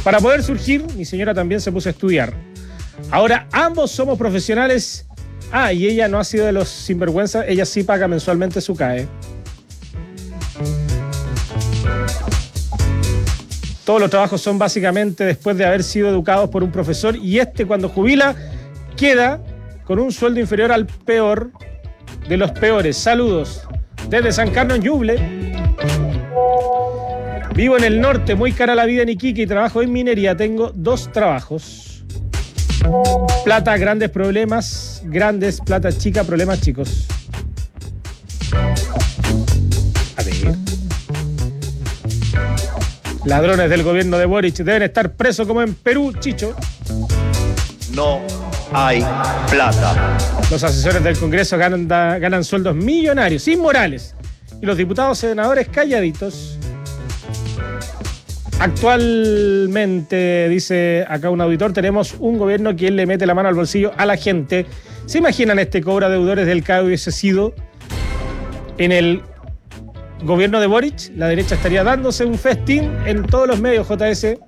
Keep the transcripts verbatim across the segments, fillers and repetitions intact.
Para poder surgir, mi señora también se puso a estudiar. Ahora ambos somos profesionales. Ah, y ella no ha sido de los sinvergüenzas, ella sí paga mensualmente su C A E. Todos los trabajos son básicamente después de haber sido educados por un profesor y este cuando jubila queda con un sueldo inferior al peor de los peores. Saludos desde San Carlos, Ñuble. Vivo en el norte, muy cara la vida en Iquique y trabajo en minería. Tengo dos trabajos. Plata, grandes problemas, grandes, plata chica, problemas chicos. A ver. Ladrones del gobierno de Boric deben estar presos como en Perú, Chicho. No hay plata. Los asesores del Congreso ganan, da, ganan sueldos millonarios, inmorales. Y los diputados y senadores calladitos. Actualmente, dice acá un auditor, tenemos un gobierno que le mete la mano al bolsillo a la gente. ¿Se imaginan este cobro a deudores del C A E hubiese sido en el gobierno de Boric? La derecha estaría dándose un festín en todos los medios, J S.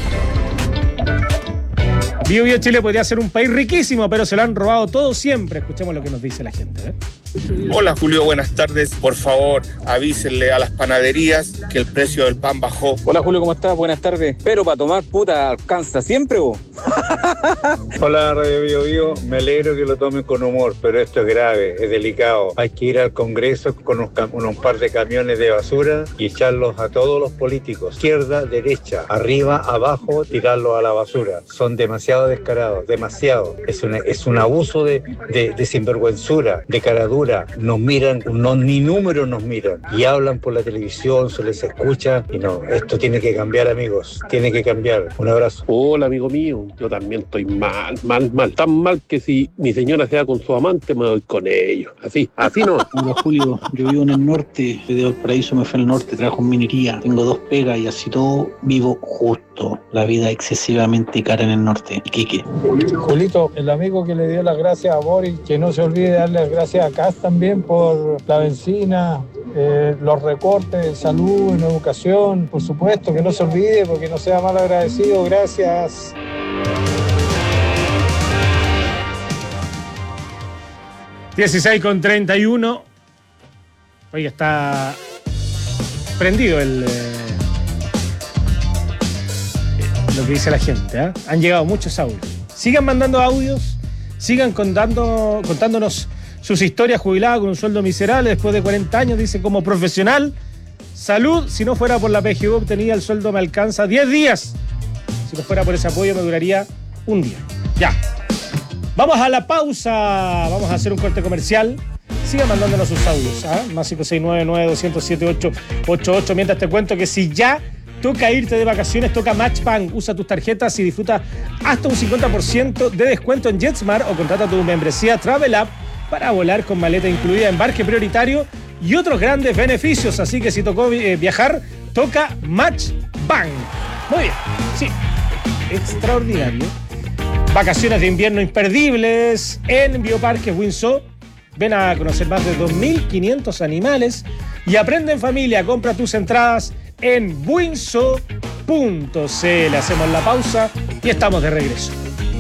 Bio Bio Chile podría ser un país riquísimo, pero se lo han robado todo siempre. Escuchemos lo que nos dice la gente, ¿eh? Hola Julio, buenas tardes. Por favor, avísenle a las panaderías que el precio del pan bajó. Hola Julio, ¿cómo estás? Buenas tardes. Pero para tomar puta alcanza siempre, vos. Hola Radio Bio Bio, me alegro que lo tomen con humor, pero esto es grave, es delicado. Hay que ir al Congreso con unos, con un par de camiones de basura y echarlos a todos los políticos, izquierda, derecha, arriba, abajo, tirarlos a la basura. Son demasiado descarados, demasiado. Es, una, es un abuso de, de, de sinvergüenzura, de caradura. Nos miran, no, ni números nos miran y hablan por la televisión, se les escucha y no, esto tiene que cambiar, amigos, tiene que cambiar. Un abrazo. Hola amigo mío, yo también estoy mal, mal, mal, tan mal que si mi señora se va con su amante me voy con ellos, así, así no. Hola Julio, yo vivo en el norte, de Valparaíso me fui al norte, trabajo en minería, tengo dos pegas y así todo vivo justo, la vida excesivamente cara en el norte, Iquique. Julito, el amigo que le dio las gracias a Boris, que no se olvide de darle las gracias a Cast también por la benzina, eh, los recortes en salud, en educación, por supuesto, que no se olvide porque no sea mal agradecido, gracias. dieciséis con treinta y uno. Oye, está prendido el eh, lo que dice la gente, ¿eh? Han llegado muchos audios. Sigan mandando audios, sigan contando, contándonos sus historias. Jubilado con un sueldo miserable después de cuarenta años, dice, como profesional. Salud, si no fuera por la P G U obtenía el sueldo me alcanza diez días. Si no fuera por ese apoyo me duraría un día. Ya. Vamos a la pausa. Vamos a hacer un corte comercial. Sigan mandándonos sus audios, ¿ah? Más cinco seis nueve nueve dos cero siete ocho ocho ocho. Mientras te cuento que si ya toca irte de vacaciones, toca Matchbank. Usa tus tarjetas y disfruta hasta un cincuenta por ciento de descuento en JetSmart o contrata tu membresía Travel App para volar con maleta incluida, embarque prioritario y otros grandes beneficios. Así que si tocó eh, viajar, toca Matchbank. Muy bien, sí, extraordinario. Vacaciones de invierno imperdibles en Bioparques Windsor. Ven a conocer más de dos mil quinientos animales y aprende en familia. Compra tus entradas en windsor punto c l. Hacemos la pausa y estamos de regreso.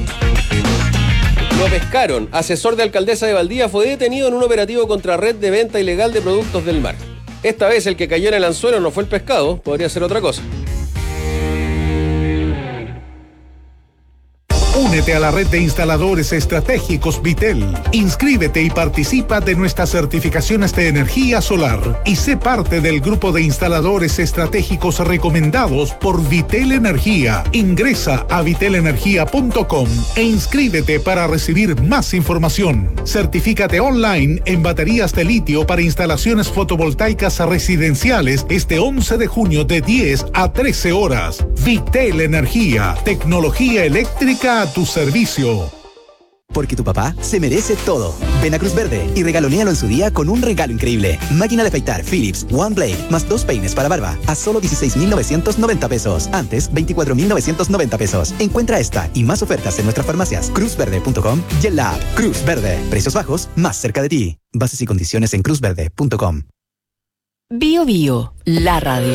Lo pescaron. Asesor de alcaldesa de Valdivia fue detenido en un operativo contra red de venta ilegal de productos del mar. Esta vez el que cayó en el anzuelo no fue el pescado, podría ser otra cosa. Únete a la red de instaladores estratégicos Vitel. Inscríbete y participa de nuestras certificaciones de energía solar y sé parte del grupo de instaladores estratégicos recomendados por Vitel Energía. Ingresa a vitel energía punto com e inscríbete para recibir más información. Certifícate online en baterías de litio para instalaciones fotovoltaicas residenciales este once de junio de diez a trece horas. Vitel Energía, tecnología eléctrica a tu servicio. Porque tu papá se merece todo. Ven a Cruz Verde y regalonéalo en su día con un regalo increíble. Máquina de afeitar Philips One Blade más dos peines para barba a solo dieciséis mil novecientos noventa pesos. Antes, veinticuatro mil novecientos noventa pesos. Encuentra esta y más ofertas en nuestras farmacias cruz verde punto com y en la app Cruz Verde. Precios bajos más cerca de ti. Bases y condiciones en cruz verde punto com. Bio Bio, la radio.